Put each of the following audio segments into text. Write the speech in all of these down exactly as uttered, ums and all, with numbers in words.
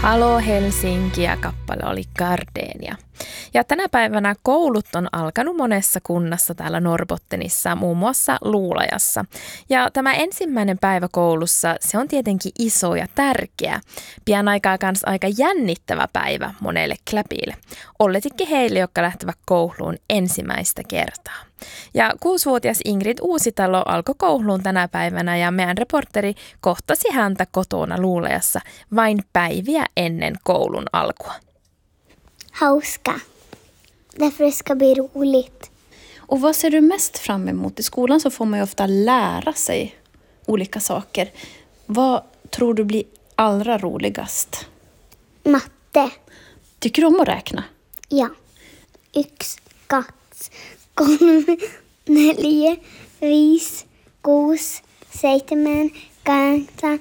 Halo Helsinki ja kappale oli Gardenia. Ja tänä päivänä koulut on alkanut monessa kunnassa täällä Norrbottenissa, muun muassa Luulajassa. Ja tämä ensimmäinen päivä koulussa, se on tietenkin iso ja tärkeä. Pian aikaa kans aika jännittävä päivä monelle kläpille. Olletikin heille, jotka lähtevät kouluun ensimmäistä kertaa. Ja kuusivuotias Ingrid Uusitalo alkoi kouluun tänä päivänä ja meidän reporteri kohtasi häntä kotona Luulajassa vain päiviä ennen koulun alkua. Hauska. Därför det ska bli roligt. Och vad ser du mest fram emot? I skolan så får man ju ofta lära sig olika saker. Vad tror du blir allra roligast? Matte. Tycker du om att räkna? Ja. Yksi, kaksi, kolme, neljä, viisi, kuusi, seitsemän, kahdeksan,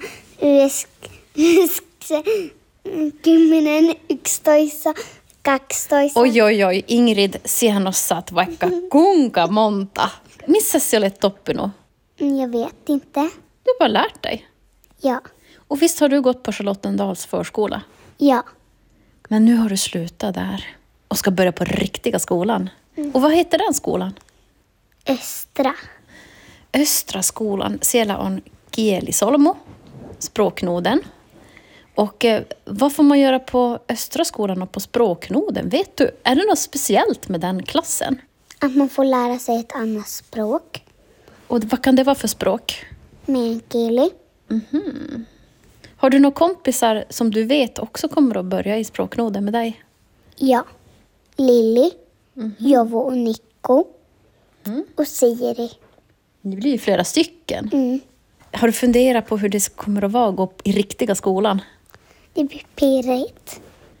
yhdeksän, kymmenen, yksitoista, kaksitoista. Oi, oi, oi. Ingrid, siihen osaat vaikka kuinka monta. Missä sä olet oppinut? Jag vet inte. Du har bara lärt dig. Ja. Och visst har du gått på Charlottendals förskola? Ja. Men nu har du slutat där och ska börja på riktiga skolan. Mm. Och vad heter den skolan? Östra. Östra skolan. Siellä on Kielisolmu, språknoden. Och eh, vad får man göra på Östra skolan och på språknoden? Vet du, är det något speciellt med den klassen? Att man får lära sig ett annat språk. Och vad kan det vara för språk? Meänkieli. Mm-hmm. Har du några kompisar som du vet också kommer att börja i språknoden med dig? Ja. Lilly, mm-hmm. Jovo och Nikko mm. och Siri. Det blir ju flera stycken. Mm. Har du funderat på hur det kommer att vara att gå i riktiga skolan? Det blir pirrigt.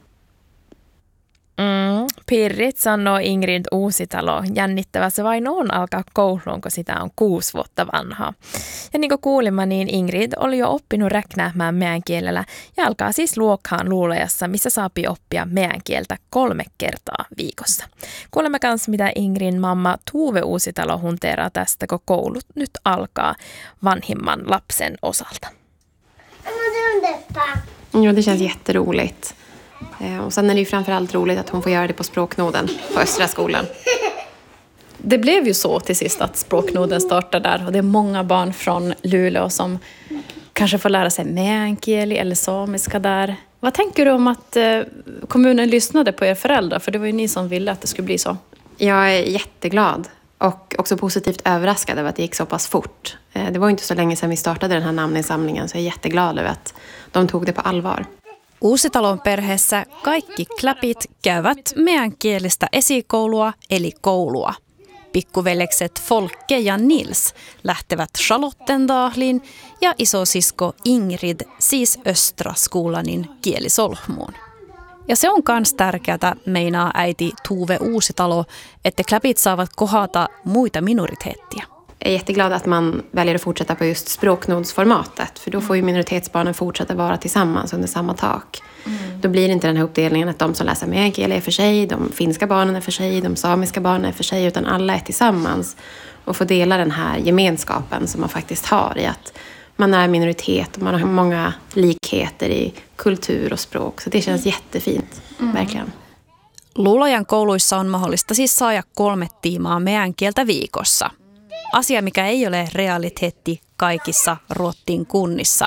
Mm, pirrit sanoo Ingrid Uusitalo. Jännittävä se vain on alkaa kouluun, kun sitä on kuusi vuotta vanhaa. Ja niin kuin kuulimme, niin Ingrid oli jo oppinut räknäämään meidän kielellä ja alkaa siis luokkaan Luulajassa, missä saapi oppia meidän kieltä kolme kertaa viikossa. Kuulemme kanssa, mitä Ingridin mamma Tuve Uusitalo hunteeraa tästä, kun koulut nyt alkaa vanhimman lapsen osalta. Ja, det känns jätteroligt. Och sen är det ju framförallt roligt att hon får göra det på språknoden på Östra skolan. Det blev ju så till sist att språknoden startade där. Och det är många barn från Luleå som kanske får lära sig meänkieli eller samiska där. Vad tänker du om att kommunen lyssnade på er föräldrar? För det var ju ni som ville att det skulle bli så. Jag är jätteglad och också positivt överraskad över att det gick så pass fort. Det var ju inte så länge sedan vi startade den här namninsamlingen, så jag är jätteglad över att de tog det på allvar. Uusitalon perheessä kaikki kläpit käyvät meänkielistä esikoulua eli koulua. Pikkuveljekset Folke ja Nils lähtevät Charlottendalin ja isosisko Ingrid siis Östra skolanin Kielisolmuun. Ja se on kans tärkeää, meinaa äiti Tuve Uusitalo, että kläpit saavat kohata muita minoriteettia. Jag är jätteglad att man väljer att fortsätta på just språknodsformatet. För då får ju minoritetsbarnen fortsätta vara tillsammans under samma tak. Mm. Då blir det inte den här uppdelningen att de som läser meänkieli är för sig, de finska barnen är för sig, de samiska barnen är för sig, utan alla är tillsammans. Och får dela den här gemenskapen som man faktiskt har i att man är minoritet och man har många likheter i kultur och språk. Så det känns jättefint, mm. verkligen. Luulajan kouluissa on mahdollista siis saada kolme tiimaa meänkieltä viikossa. Asia, mikä ei ole realiteetti kaikissa Ruotsin kunnissa.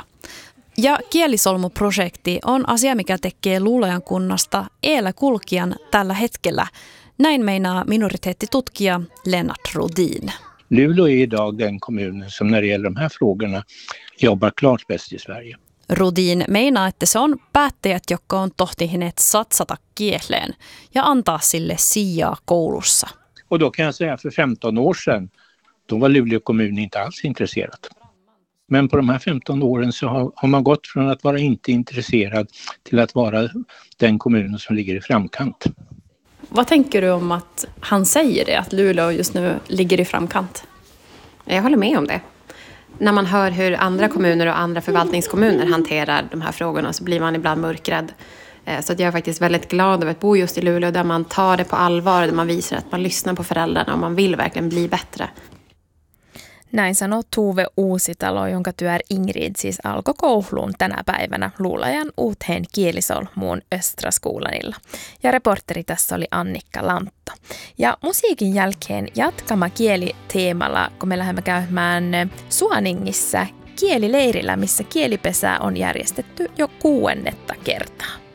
Ja Kielisolmu-projekti on asia, mikä tekee Luulajan kunnasta eläkulkijan tällä hetkellä. Näin meinaa minoriteettitutkija Lennart Rodin. Luleå är idag den kommunen som när det gäller de här frågorna jobbar klart bäst i Sverige. Rodin meinaa, että se on päättäjät, jotka on tohtineet satsata kieleen ja antaa sille sijaa koulussa. Och då kan jag säga för femton år sedan, då var Luleå kommun inte alls intresserad. Men på de här femton åren så har, har man gått från att vara inte intresserad till att vara den kommunen som ligger i framkant. Vad tänker du om att han säger det, att Luleå just nu ligger i framkant? Jag håller med om det. När man hör hur andra kommuner och andra förvaltningskommuner hanterar de här frågorna så blir man ibland mörkrädd. Så att jag är faktiskt väldigt glad över att bo just i Luleå där man tar det på allvar, där man visar att man lyssnar på föräldrarna och man vill verkligen bli bättre. Näin sanoo Tuve Uusitalo, jonka työr Ingrid siis alkoi kouluun tänä päivänä Luulajan uuteen kielisolmuun Östraskolanilla. Ja reporteri tässä oli Annikka Lantto. Ja musiikin jälkeen jatkama kieliteemalla, kun me lähdemme käymään Suaningissa kielileirillä, missä kielipesää on järjestetty jo kuudennetta kertaa.